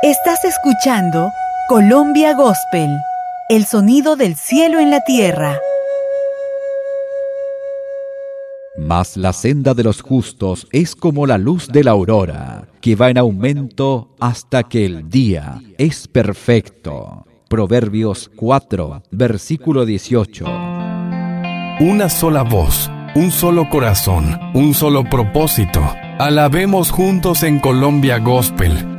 Estás escuchando Colombia Gospel, el sonido del cielo en la tierra. Mas la senda de los justos es como la luz de la aurora, que va en aumento hasta que el día es perfecto. Proverbios 4, versículo 18. Una sola voz, un solo corazón, un solo propósito. Alabemos juntos en Colombia Gospel.